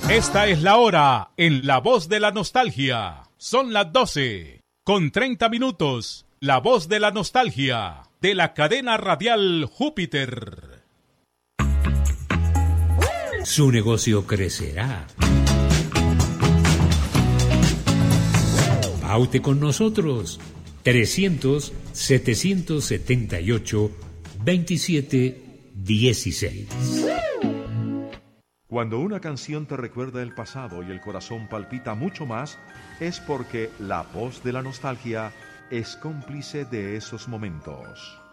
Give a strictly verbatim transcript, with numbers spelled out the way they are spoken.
Esta es la hora en La Voz de la Nostalgia. Son las doce con treinta minutos. La Voz de la Nostalgia de la cadena radial Júpiter. Su negocio crecerá. Paute con nosotros. trescientos, setecientos setenta y ocho, veintisiete dieciséis. Cuando una canción te recuerda el pasado y el corazón palpita mucho más, es porque la Voz de la Nostalgia es cómplice de esos momentos.